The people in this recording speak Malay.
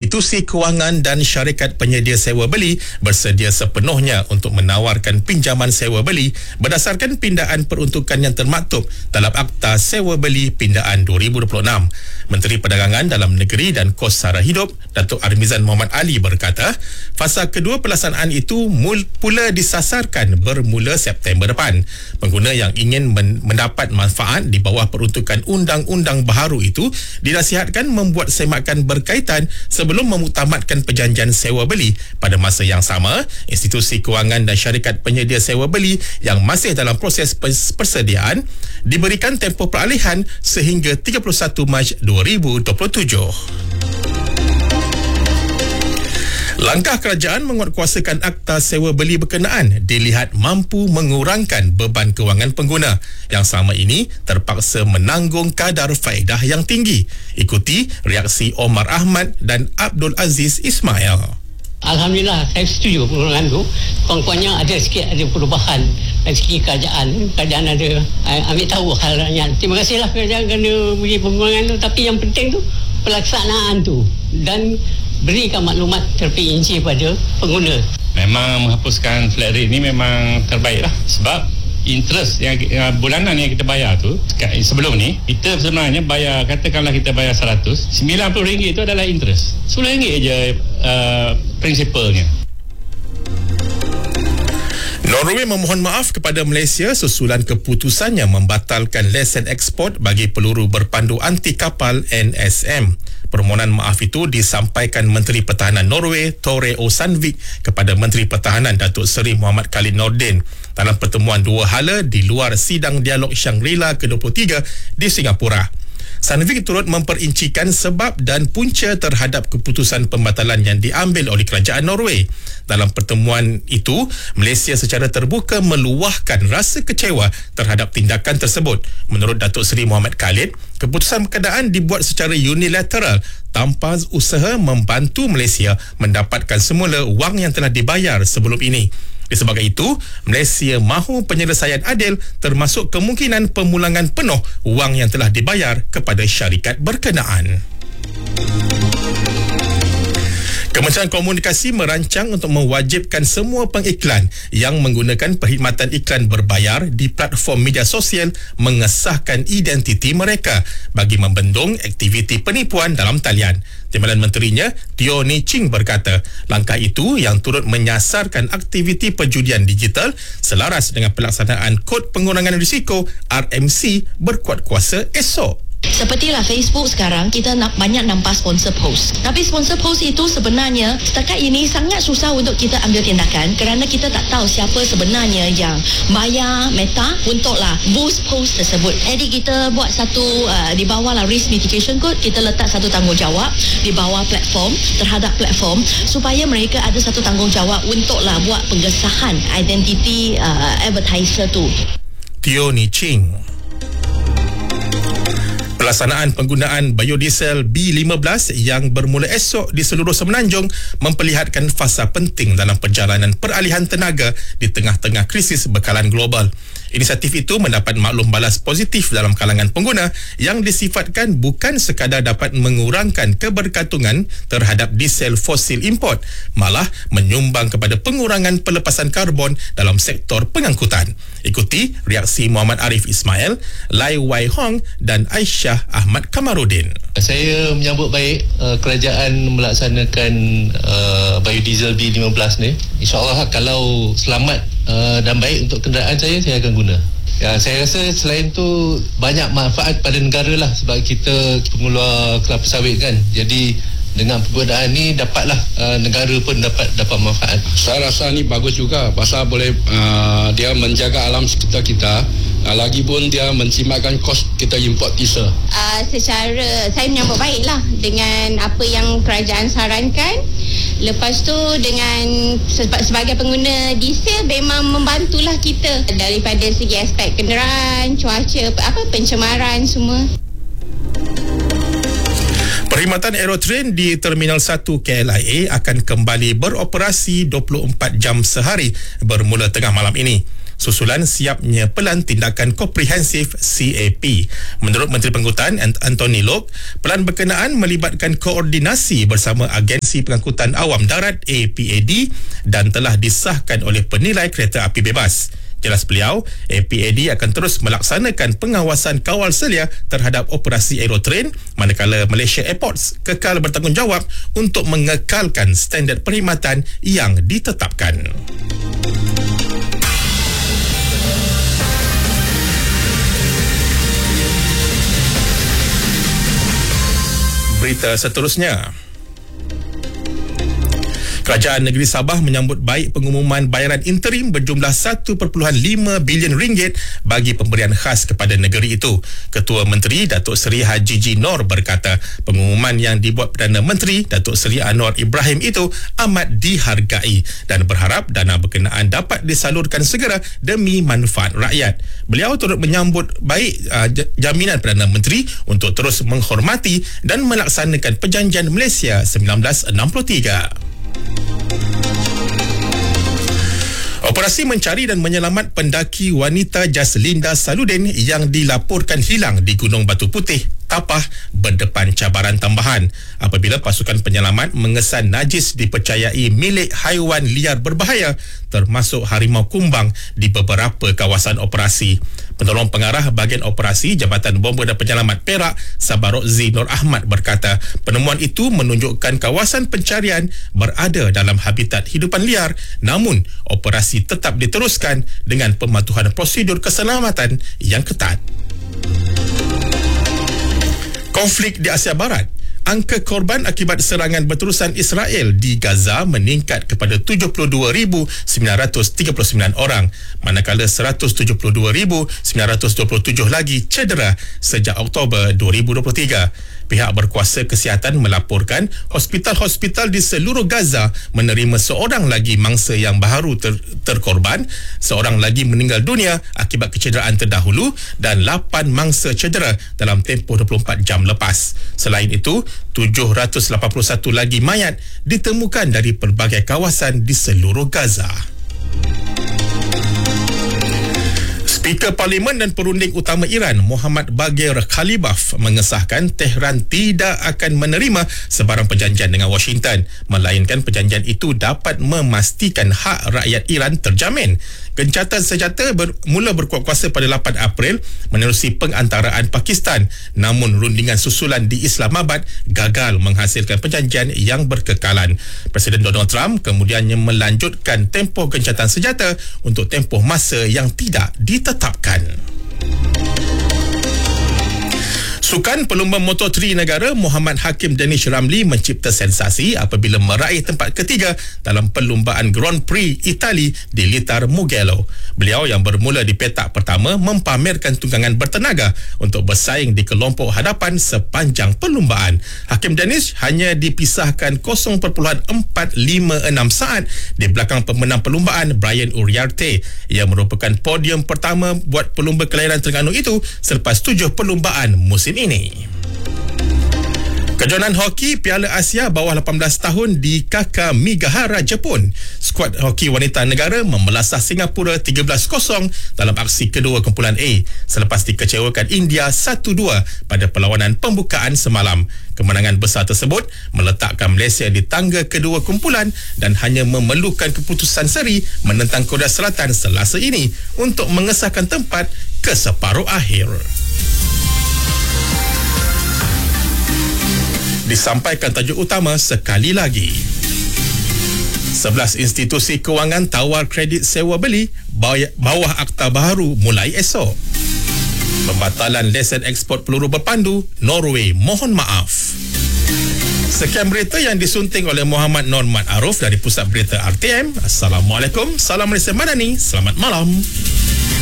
institusi kewangan dan syarikat penyedia sewa beli bersedia sepenuhnya untuk menawarkan pinjaman sewa beli berdasarkan pindaan peruntukan yang termaktub dalam Akta Sewa Beli Pindaan 2026. Menteri Perdagangan Dalam Negeri dan Kos Sara Hidup, Datuk Armizan Muhammad Ali berkata, fasa kedua pelaksanaan itu pula disasarkan bermula September depan. Pengguna yang ingin mendapat manfaat di bawah peruntukan undang-undang baharu itu dinasihatkan membuat semakan berkaitan sebelum memuktamadkan perjanjian sewa beli. Pada masa yang sama, institusi kewangan dan syarikat penyedia sewa beli yang masih dalam proses persediaan diberikan tempoh peralihan sehingga 31 Mac 2027. Langkah kerajaan menguatkuasakan Akta Sewa Beli berkenaan dilihat mampu mengurangkan beban kewangan pengguna yang selama ini terpaksa menanggung kadar faedah yang tinggi. Ikuti reaksi Omar Ahmad dan Abdul Aziz Ismail. Alhamdulillah, saya setuju perubahan tu. Kurang-kurangnya ada perubahan dari segi kerajaan. Kerajaan ada ambil tahu halnya. Terima kasihlah kerajaan kerana beri pengurangan tu. Tapi yang penting tu pelaksanaan tu dan berikan maklumat terperinci pada pengguna. Memang menghapuskan flat rate ni memang terbaik lah. Sebab interest yang bulanan yang kita bayar tu sebelum ni, kita sebenarnya bayar, katakanlah kita bayar 100, RM90 itu adalah interest. RM10 je prinsipalnya. Norway memohon maaf kepada Malaysia susulan keputusannya membatalkan lesen ekspor bagi peluru berpandu anti kapal NSM. Permohonan maaf itu disampaikan Menteri Pertahanan Norway Tore O Sandvik kepada Menteri Pertahanan Datuk Seri Muhammad Khalid Nordin dalam pertemuan dua hala di luar sidang dialog Shangri-La ke-23 di Singapura. Sandvik turut memperincikan sebab dan punca terhadap keputusan pembatalan yang diambil oleh kerajaan Norway. Dalam pertemuan itu, Malaysia secara terbuka meluahkan rasa kecewa terhadap tindakan tersebut. Menurut Datuk Seri Muhammad Khalid, keputusan berkenaan dibuat secara unilateral tanpa usaha membantu Malaysia mendapatkan semula wang yang telah dibayar sebelum ini. Disebabkan itu, Malaysia mahu penyelesaian adil termasuk kemungkinan pemulangan penuh wang yang telah dibayar kepada syarikat berkenaan. Kementerian Komunikasi merancang untuk mewajibkan semua pengiklan yang menggunakan perkhidmatan iklan berbayar di platform media sosial mengesahkan identiti mereka bagi membendung aktiviti penipuan dalam talian. Timbalan Menterinya, Teo Ni Ching berkata, langkah itu yang turut menyasarkan aktiviti perjudian digital selaras dengan pelaksanaan Kod Pengurangan Risiko RMC berkuat kuasa esok. Sepertilah Facebook sekarang kita nak banyak nampak sponsor post. Tapi sponsor post itu sebenarnya setakat ini sangat susah untuk kita ambil tindakan kerana kita tak tahu siapa sebenarnya yang bayar Meta untuklah boost post tersebut. Jadi kita buat satu di bawah lah risk mitigation code, kita letak satu tanggungjawab di bawah platform terhadap platform supaya mereka ada satu tanggungjawab untuklah buat pengesahan identiti advertiser tu. Teo Ni Ching. Pelaksanaan penggunaan biodiesel B15 yang bermula esok di seluruh Semenanjung memperlihatkan fasa penting dalam perjalanan peralihan tenaga di tengah-tengah krisis bekalan global. Inisiatif itu mendapat maklum balas positif dalam kalangan pengguna yang disifatkan bukan sekadar dapat mengurangkan kebergantungan terhadap diesel fosil import, malah menyumbang kepada pengurangan pelepasan karbon dalam sektor pengangkutan. Ikuti reaksi Muhammad Arif Ismail, Lai Wai Hong dan Aisyah Ahmad Kamarudin. Saya menyambut baik kerajaan melaksanakan biodiesel B15 ni. InsyaAllah kalau selamat dan baik untuk kenderaan saya akan guna. Ya, saya rasa selain tu banyak manfaat pada negara lah sebab kita pengeluar kelapa sawit kan. Jadi dengan penggunaan ni dapatlah negara pun dapat manfaat. Saya rasa ni bagus juga pasal boleh dia menjaga alam sekitar kita. Lagipun dia menjimatkan kos kita import diesel. Secara saya menyambut baiklah dengan apa yang kerajaan sarankan. Lepas tu dengan sebagai pengguna diesel memang membantulah kita daripada segi aspek kenderaan, cuaca, pencemaran semua. Perkhidmatan Aerotrain di Terminal 1 KLIA akan kembali beroperasi 24 jam sehari bermula tengah malam ini. susulan siapnya Pelan Tindakan Komprehensif CAP. Menurut Menteri Pengangkutan Anthony Loke, pelan berkenaan melibatkan koordinasi bersama Agensi Pengangkutan Awam Darat APAD dan telah disahkan oleh penilai kereta api bebas. Jelas beliau, APAD akan terus melaksanakan pengawasan kawal selia terhadap operasi Aerotrain manakala Malaysia Airports kekal bertanggungjawab untuk mengekalkan standard perkhidmatan yang ditetapkan. Berita seterusnya. Kerajaan Negeri Sabah menyambut baik pengumuman bayaran interim berjumlah 1.5 bilion ringgit bagi pemberian khas kepada negeri itu. Ketua Menteri Datuk Seri Haji G. Nor berkata pengumuman yang dibuat Perdana Menteri Datuk Seri Anwar Ibrahim itu amat dihargai dan berharap dana berkenaan dapat disalurkan segera demi manfaat rakyat. Beliau turut menyambut baik jaminan Perdana Menteri untuk terus menghormati dan melaksanakan Perjanjian Malaysia 1963. Operasi mencari dan menyelamat pendaki wanita Jaslinda Saludin yang dilaporkan hilang di Gunung Batu Putih, Tapah berdepan cabaran tambahan apabila pasukan penyelamat mengesan najis dipercayai milik haiwan liar berbahaya termasuk harimau kumbang di beberapa kawasan operasi. Penolong pengarah bahagian operasi Jabatan Bomba dan Penyelamat Perak, Sabarokzi Nur Ahmad berkata penemuan itu menunjukkan kawasan pencarian berada dalam habitat hidupan liar, namun operasi tetap diteruskan dengan pematuhan prosedur keselamatan yang ketat. Konflik di Asia Barat. Angka korban akibat serangan berterusan Israel di Gaza meningkat kepada 72,939 orang, manakala 172,927 lagi cedera sejak Oktober 2023. Pihak berkuasa kesihatan melaporkan hospital-hospital di seluruh Gaza menerima seorang lagi mangsa yang baru terkorban, seorang lagi meninggal dunia akibat kecederaan terdahulu dan 8 mangsa cedera dalam tempoh 24 jam lepas. Selain itu, 781 lagi mayat ditemukan dari pelbagai kawasan di seluruh Gaza. Speaker Parlimen dan Perunding Utama Iran Muhammad Baghir Khalibaf mengesahkan Tehran tidak akan menerima sebarang perjanjian dengan Washington, melainkan perjanjian itu dapat memastikan hak rakyat Iran terjamin. Gencatan senjata mula berkuat kuasa pada 8 April menerusi pengantaraan Pakistan, namun rundingan susulan di Islamabad gagal menghasilkan perjanjian yang berkekalan. Presiden Donald Trump kemudiannya melanjutkan tempoh gencatan senjata untuk tempoh masa yang tidak ditetapkan. Sukan pelumba Moto3 negara Muhammad Hakim Danish Ramli mencipta sensasi apabila meraih tempat ketiga dalam perlumbaan Grand Prix Itali di Litar Mugello. Beliau yang bermula di petak pertama mempamerkan tunggangan bertenaga untuk bersaing di kelompok hadapan sepanjang perlumbaan. Hakim Danish hanya dipisahkan 0.456 saat di belakang pemenang perlumbaan Brian Uriarte yang merupakan podium pertama buat pelumba kelahiran Terengganu itu selepas 7 perlumbaan musim ini. Kejohanan hoki Piala Asia bawah 18 tahun di Kakamigahara, Jepun. Skuad hoki wanita negara memelasah Singapura 13-0 dalam aksi kedua kumpulan A selepas dikecewakan India 1-2 pada perlawanan pembukaan semalam. Kemenangan besar tersebut meletakkan Malaysia di tangga kedua kumpulan dan hanya memerlukan keputusan seri menentang Korea Selatan Selasa ini untuk mengesahkan tempat ke separuh akhir. Disampaikan tajuk utama sekali lagi. 11 institusi kewangan tawar kredit sewa beli bawah akta baharu mulai esok. Pembatalan lesen ekspor peluru berpandu, Norway mohon maaf. Sekian berita yang disunting oleh Muhammad Norman Aruf dari Pusat Berita RTM. Assalamualaikum, salam Malaysia Madani, selamat malam.